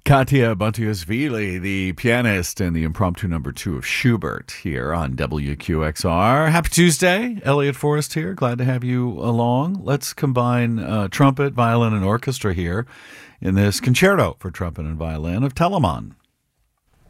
Katia Bontiashvili, the pianist in the impromptu number 2 of Schubert here on WQXR. Happy Tuesday. Elliot Forrest here. Glad to have you along. Let's combine trumpet, violin, and orchestra here in this concerto for trumpet and violin of Telemann.